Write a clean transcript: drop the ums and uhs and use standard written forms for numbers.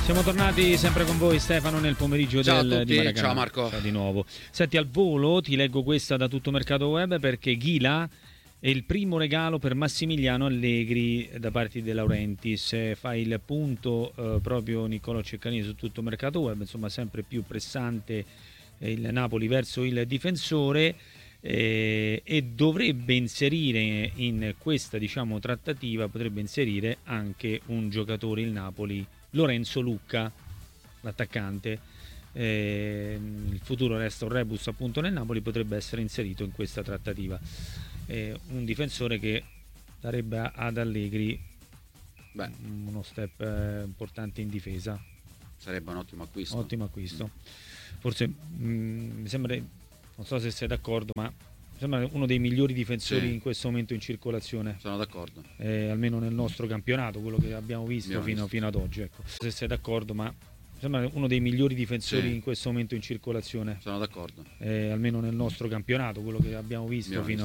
Siamo tornati sempre con voi, Stefano, nel pomeriggio Ciao di a tutti, Maracanã. ciao Marco. Ciao di nuovo. Senti, al volo ti leggo questa da Tutto Mercato Web, perché Ghila è il primo regalo per Massimiliano Allegri da parte di De Laurentiis. Fa il punto proprio Niccolò Ceccanini su Tutto Mercato Web, insomma sempre più pressante il Napoli verso il difensore. E dovrebbe inserire in questa, diciamo, trattativa, potrebbe inserire anche un giocatore, il Napoli, Lorenzo Lucca, l'attaccante. Il futuro resta un rebus appunto nel Napoli, potrebbe essere inserito in questa trattativa. Un difensore che darebbe ad Allegri uno step importante in difesa. Sarebbe un ottimo acquisto. Ottimo acquisto. Forse mi sembra, non so se sei d'accordo, ma mi sembra uno dei migliori difensori in questo momento in circolazione. Sono d'accordo. Almeno nel nostro campionato, quello che abbiamo visto fino ad oggi. Ecco. Se sei d'accordo, ma mi sembra uno dei migliori difensori in questo momento in circolazione. Sono d'accordo. Almeno nel nostro campionato, quello che abbiamo visto